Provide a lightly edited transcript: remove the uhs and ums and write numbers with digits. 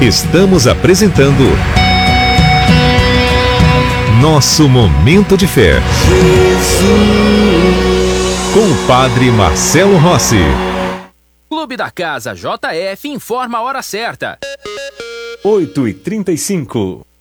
Estamos apresentando Nosso Momento de Fé. Com o Padre Marcelo Rossi. Clube da Casa JF informa a hora certa. 8h35.